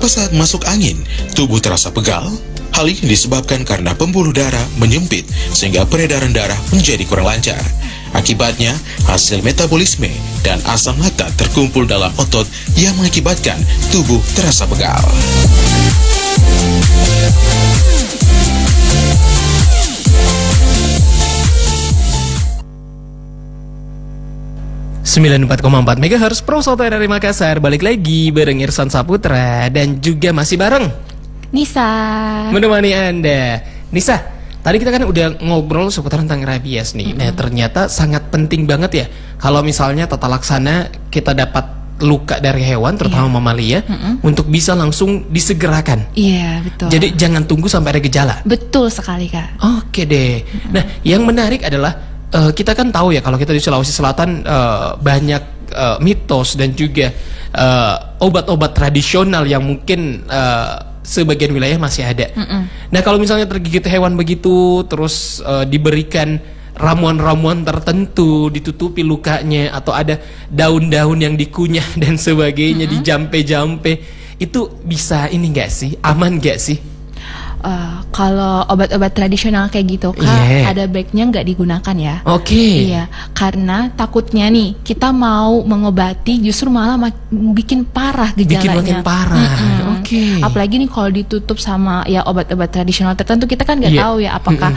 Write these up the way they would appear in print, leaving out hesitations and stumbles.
Mengapa saat masuk angin, tubuh terasa pegal? Hal ini disebabkan karena pembuluh darah menyempit sehingga peredaran darah menjadi kurang lancar. Akibatnya, hasil metabolisme dan asam laktat terkumpul dalam otot yang mengakibatkan tubuh terasa pegal. 94,4 MHz Pro Soto dari Makassar. Balik lagi bareng Irsan Saputra dan juga masih bareng Nisa menemani Anda. Nisa, tadi kita kan udah ngobrol seputar tentang rabies nih. Nah, ternyata sangat penting banget ya kalau misalnya tata laksana kita dapat luka dari hewan, terutama mamalia, untuk bisa langsung disegerakan. Iya, betul. Jadi jangan tunggu sampai ada gejala. Betul sekali, Kak. Oke deh. Nah, yang menarik adalah kita kan tahu ya kalau kita di Sulawesi Selatan banyak mitos dan juga obat-obat tradisional yang mungkin sebagian wilayah masih ada. Nah, kalau misalnya tergigit hewan begitu terus diberikan ramuan-ramuan tertentu, ditutupi lukanya, atau ada daun-daun yang dikunyah dan sebagainya, dijampe-jampe, itu bisa ini nggak sih? Aman nggak sih? Kalau obat-obat tradisional kayak gitu, Kak, ada baiknya nggak digunakan ya. Iya, karena takutnya nih kita mau mengobati justru malah bikin parah gejalanya. Bikin makin parah. Apalagi nih kalau ditutup sama ya obat-obat tradisional tertentu, kita kan nggak tahu ya apakah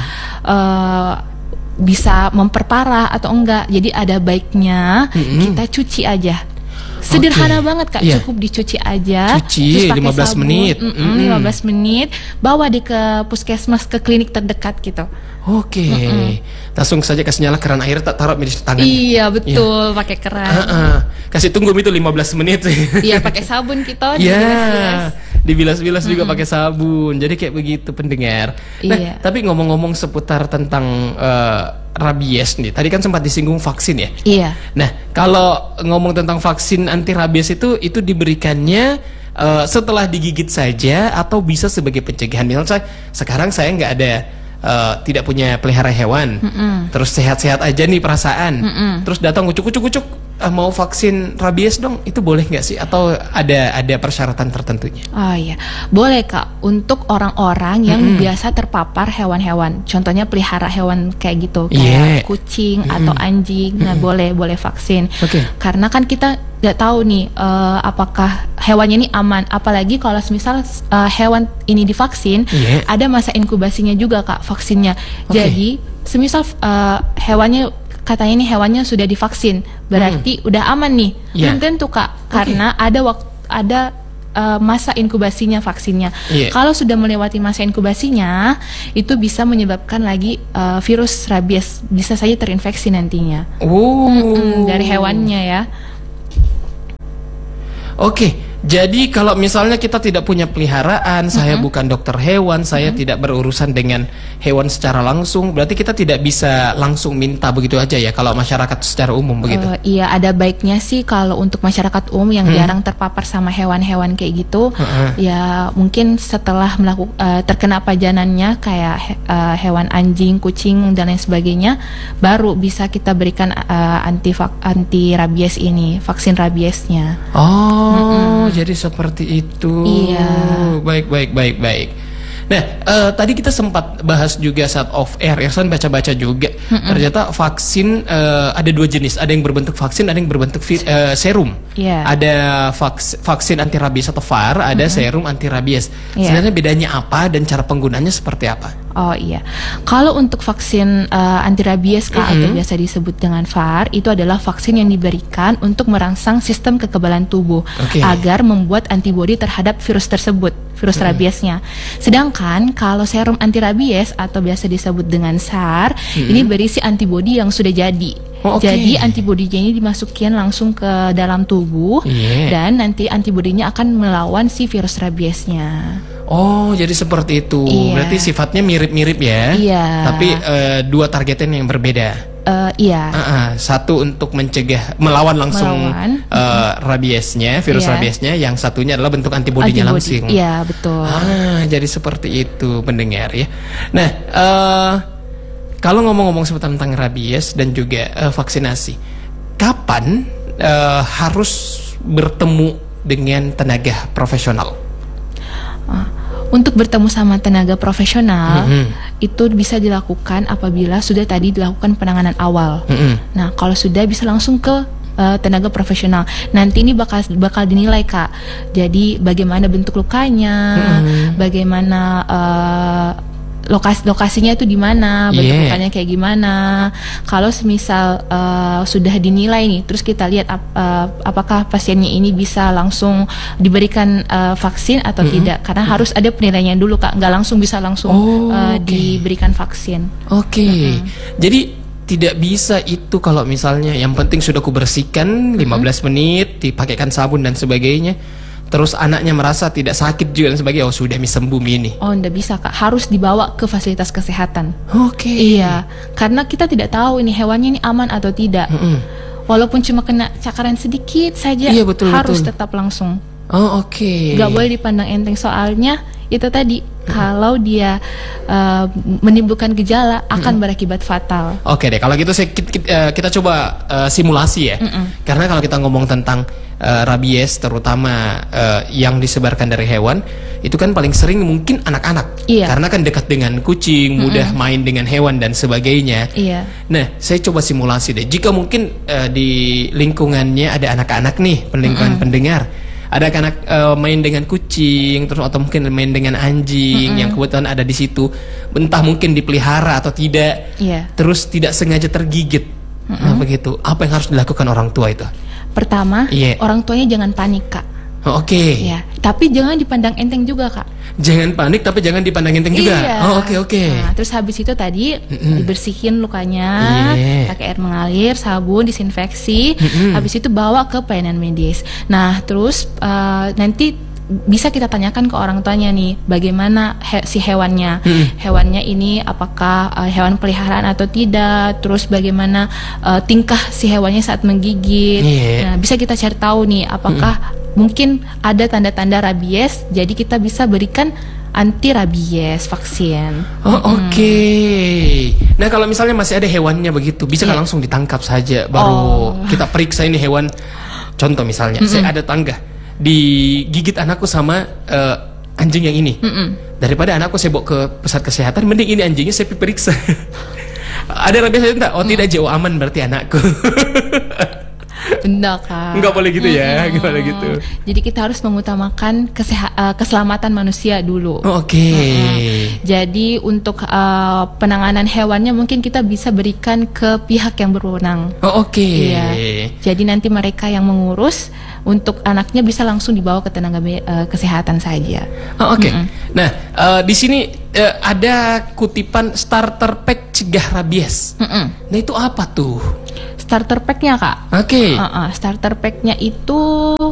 bisa memperparah atau enggak. Jadi ada baiknya kita cuci aja. Sederhana banget, Kak, cukup dicuci aja. Cuci 15 sabun, menit 15 menit, bawa di ke puskesmas, ke klinik terdekat gitu. Langsung saja kasih nyala keran air, tak taruh di tangan. Iya, betul, pakai keran. Kasih tunggu itu 15 menit. Iya, pakai sabun kita, dibilas-bilas juga pakai sabun. Jadi kayak begitu pendengar. Nah, tapi ngomong-ngomong seputar tentang rabies nih, tadi kan sempat disinggung vaksin ya. Iya. Nah, kalau ngomong tentang vaksin anti rabies itu diberikannya setelah digigit saja atau bisa sebagai pencegahan. Misalnya sekarang saya nggak ada tidak punya pelihara hewan, terus sehat-sehat aja nih perasaan, terus datang ucuk-ucuk mau vaksin rabies dong, itu boleh nggak sih? Atau ada persyaratan tertentunya? Oh iya, boleh, Kak. Untuk orang-orang yang biasa terpapar hewan-hewan, contohnya pelihara hewan kayak gitu, kayak kucing atau anjing, nah boleh vaksin. Karena kan kita nggak tahu nih apakah hewannya ini aman. Apalagi kalau misal hewan ini divaksin, ada masa inkubasinya juga, Kak, vaksinnya. Jadi semisal hewannya, katanya ini hewannya sudah divaksin, berarti udah aman nih. Belum tentu, Kak, karena ada masa inkubasinya vaksinnya. Kalau sudah melewati masa inkubasinya, itu bisa menyebabkan lagi virus rabies, bisa saja terinfeksi nantinya. Dari hewannya ya. Jadi kalau misalnya kita tidak punya peliharaan, saya bukan dokter hewan, saya tidak berurusan dengan hewan secara langsung, berarti kita tidak bisa langsung minta begitu aja ya kalau masyarakat secara umum begitu? Iya, ada baiknya sih kalau untuk masyarakat umum yang jarang terpapar sama hewan-hewan kayak gitu, ya mungkin setelah terkena pajanannya kayak hewan anjing, kucing dan lain sebagainya, baru bisa kita berikan anti rabies ini, vaksin rabiesnya. Jadi seperti itu. Iya. Baik. Nah, tadi kita sempat bahas juga saat off air, Irsan baca-baca juga. Ternyata vaksin ada dua jenis, ada yang berbentuk vaksin, ada yang berbentuk serum. Ada vaksin anti rabies atau VAR, ada serum anti rabies. Sebenarnya bedanya apa dan cara penggunaannya seperti apa? Oh iya, kalau untuk vaksin anti rabies, Kak, atau biasa disebut dengan VAR, itu adalah vaksin yang diberikan untuk merangsang sistem kekebalan tubuh agar membuat antibodi terhadap virus tersebut, virus rabiesnya. Sedangkan kalau serum anti rabies atau biasa disebut dengan SAR, ini berisi antibodi yang sudah jadi. Jadi antibodinya ini dimasukin langsung ke dalam tubuh, dan nanti antibodinya akan melawan si virus rabiesnya. Jadi seperti itu. Berarti sifatnya mirip-mirip ya. Tapi dua targetnya yang berbeda. Satu untuk melawan langsung rabiesnya, virus rabiesnya. Yang satunya adalah bentuk antibodinya langsung. Iya, betul. Jadi seperti itu pendengar ya. Nah, kalau ngomong-ngomong seputar tentang rabies dan juga vaksinasi, kapan harus bertemu dengan tenaga profesional? Untuk bertemu sama tenaga profesional itu bisa dilakukan apabila sudah tadi dilakukan penanganan awal. Nah, kalau sudah bisa langsung ke tenaga profesional. Nanti ini bakal dinilai, Kak. Jadi bagaimana bentuk lukanya, bagaimana lokasinya itu di mana, bentuk lukanya kayak gimana. Kalau semisal sudah dinilai nih, terus kita lihat apakah pasiennya ini bisa langsung diberikan vaksin atau tidak, karena harus ada penilaian dulu, Kak. Nggak langsung bisa diberikan vaksin. Jadi tidak bisa itu kalau misalnya yang penting sudah kubersihkan 15 menit, dipakaikan sabun dan sebagainya. Terus anaknya merasa tidak sakit juga dan sebagainya, oh sudah sembuh ini. Oh, enggak bisa, Kak. Harus dibawa ke fasilitas kesehatan. Iya, karena kita tidak tahu ini hewannya ini aman atau tidak. Walaupun cuma kena cakaran sedikit saja, harus tetap langsung. Nggak boleh dipandang enteng, soalnya itu tadi kalau dia menimbulkan gejala akan berakibat fatal. Oke deh, kalau gitu kita coba simulasi ya. Karena kalau kita ngomong tentang rabies, terutama yang disebarkan dari hewan, itu kan paling sering mungkin anak-anak. Karena kan dekat dengan kucing, mudah main dengan hewan dan sebagainya. Nah, saya coba simulasi deh. Jika mungkin di lingkungannya ada anak-anak nih, pendengar, ada anak main dengan kucing, terus atau mungkin main dengan anjing yang kebetulan ada di situ, entah mungkin dipelihara atau tidak, terus tidak sengaja tergigit, begitu. Apa yang harus dilakukan orang tua itu? Pertama, orang tuanya jangan panik, Kak. Ya, tapi jangan dipandang enteng juga, Kak. Jangan panik, tapi jangan dipandang enteng juga. Nah, terus habis itu tadi dibersihin lukanya, pakai air mengalir, sabun, disinfeksi. Habis itu bawa ke pelayanan medis. Nah, terus nanti bisa kita tanyakan ke orang tuanya nih, bagaimana si hewannya. Hewannya ini apakah hewan peliharaan atau tidak, terus bagaimana tingkah si hewannya saat menggigit. Nah, bisa kita cari tahu nih, apakah mungkin ada tanda-tanda rabies, jadi kita bisa berikan anti rabies vaksin. Nah, kalau misalnya masih ada hewannya begitu, bisa kan langsung ditangkap saja, baru kita periksa ini hewan. Contoh misalnya, saya ada tangga digigit anakku sama anjing yang ini. Daripada anakku saya bawa ke pusat kesehatan, mending ini anjingnya saya periksa. Ada rabies enggak? Oh, tidak, jauh aman berarti anakku. Enggak, Kak. Enggak boleh gitu ya, enggak boleh gitu. Jadi kita harus mengutamakan keselamatan manusia dulu. Jadi untuk penanganan hewannya mungkin kita bisa berikan ke pihak yang berwenang. Jadi nanti mereka yang mengurus, untuk anaknya bisa langsung dibawa ke tenaga kesehatan saja. Nah, di sini ada kutipan starter pack cegah rabies. Nah, itu apa tuh? Starter pack-nya, Kak. Starter pack-nya itu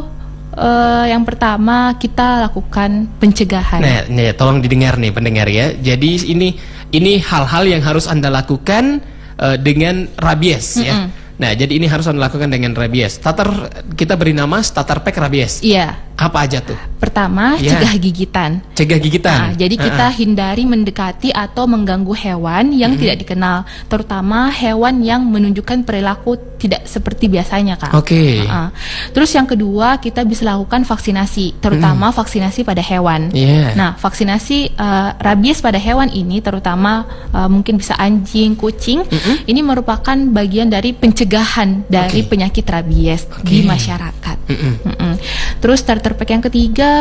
yang pertama kita lakukan pencegahan. Nah, tolong didengar nih pendengar ya. Jadi ini hal-hal yang harus Anda lakukan dengan rabies ya. Nah, jadi ini harus Anda lakukan dengan rabies. Kita beri nama starter pack rabies. Apa aja tuh? Pertama, cegah gigitan. Cegah gigitan. Nah, jadi kita hindari mendekati atau mengganggu hewan yang tidak dikenal, terutama hewan yang menunjukkan perilaku tidak seperti biasanya, Kak. Terus yang kedua, kita bisa lakukan vaksinasi, terutama vaksinasi pada hewan. Nah, vaksinasi rabies pada hewan ini, terutama mungkin bisa anjing, kucing, ini merupakan bagian dari pencegahan dari penyakit rabies di masyarakat. Terus starter pack yang ketiga,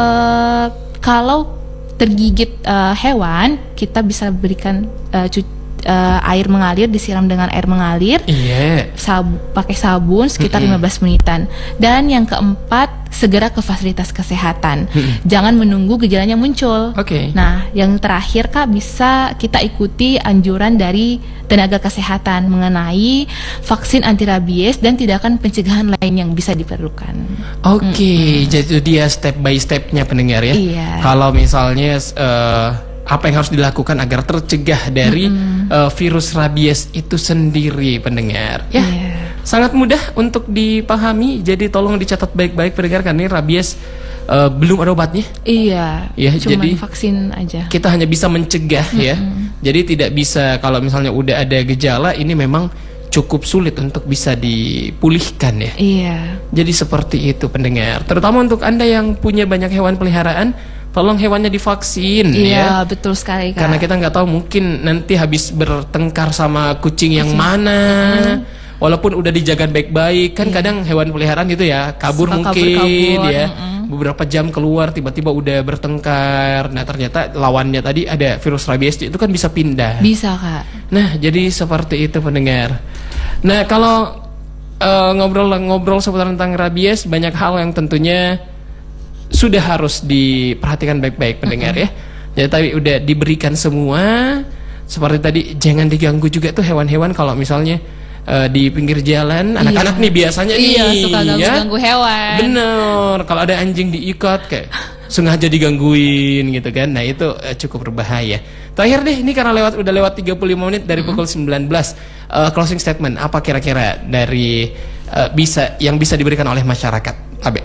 kalau tergigit hewan, kita bisa berikan air mengalir, disiram dengan air mengalir, pakai sabun sekitar 15 menitan. Dan yang keempat, segera ke fasilitas kesehatan. Jangan menunggu gejalanya muncul. Nah, yang terakhir, Kak, bisa kita ikuti anjuran dari tenaga kesehatan mengenai vaksin anti rabies dan tindakan pencegahan lain yang bisa diperlukan. Jadi dia step by stepnya pendengar ya. Kalau misalnya apa yang harus dilakukan agar tercegah dari virus rabies itu sendiri pendengar ya. Sangat mudah untuk dipahami, jadi tolong dicatat baik-baik pendengar, karena ini rabies belum ada obatnya. Cuma jadi vaksin aja. Kita hanya bisa mencegah ya. Jadi tidak bisa, kalau misalnya udah ada gejala, ini memang cukup sulit untuk bisa dipulihkan ya. Jadi seperti itu pendengar. Terutama untuk Anda yang punya banyak hewan peliharaan, tolong hewannya divaksin. Iya, ya. betul sekali Kak. Karena kita nggak tahu mungkin nanti habis bertengkar sama kucing yang mana. Walaupun udah dijaga baik-baik, kan kadang hewan peliharaan gitu ya, kabur Suka mungkin kabur-kabur, ya. Beberapa jam keluar tiba-tiba udah bertengkar. Nah, ternyata lawannya tadi ada virus rabies, itu kan bisa pindah. Bisa Kak. Nah, jadi seperti itu pendengar. Nah, kalau ngobrol seputar tentang rabies, banyak hal yang tentunya sudah harus diperhatikan baik-baik pendengar ya. Jadi tadi udah diberikan semua. Seperti tadi jangan diganggu juga tuh hewan-hewan kalau misalnya di pinggir jalan. Anak-anak nih biasanya suka ganggu-ganggu hewan. Bener. Kalau ada anjing diikat kayak sengaja digangguin gitu kan. Nah, itu cukup berbahaya. Terakhir deh, ini karena udah lewat 35 menit dari pukul 19. Closing statement apa kira-kira dari yang bisa diberikan oleh masyarakat, Abe?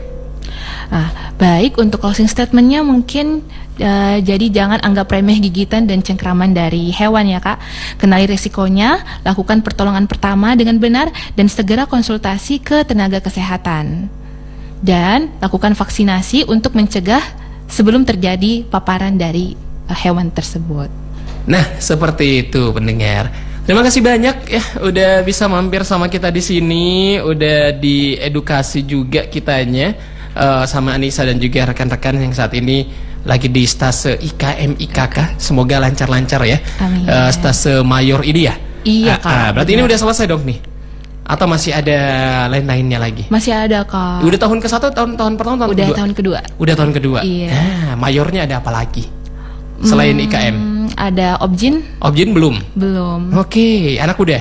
Baik, untuk closing statementnya mungkin jadi jangan anggap remeh gigitan dan cengkraman dari hewan ya Kak. Kenali risikonya, lakukan pertolongan pertama dengan benar, dan segera konsultasi ke tenaga kesehatan. Dan lakukan vaksinasi untuk mencegah sebelum terjadi paparan dari hewan tersebut. Nah, seperti itu pendengar. Terima kasih banyak ya udah bisa mampir sama kita di sini, udah diedukasi juga kitanya. Sama Anissa dan juga rekan-rekan yang saat ini lagi di stase IKM IKK. Semoga lancar-lancar ya. Amin. Stase Mayor ini ya. Iya Kak. Berarti ini udah selesai dong nih? Atau masih ada lain-lainnya lagi? Masih ada Kak. Udah tahun ke-1, tahun pertama, tahun udah kedua? Tahun kedua. Udah tahun kedua. Iya. Nah, mayornya ada apa lagi selain IKM? Ada Objin. Objin belum? Belum. Oke, anak udah?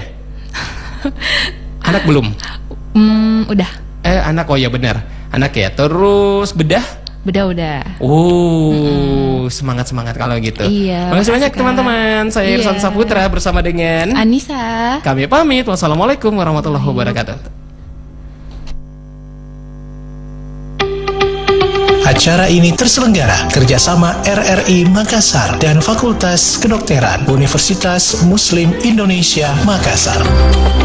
Anak belum? Udah. Anak, oh ya benar. Anak ya, terus bedah? Bedah udah. Semangat-semangat kalau gitu. Iya. Makasih banyak Kak. teman-teman. Saya Irsan Saputra bersama dengan Anissa. Kami pamit. Wassalamualaikum warahmatullahi wabarakatuh. Acara ini terselenggara kerjasama RRI Makassar dan Fakultas Kedokteran Universitas Muslim Indonesia Makassar.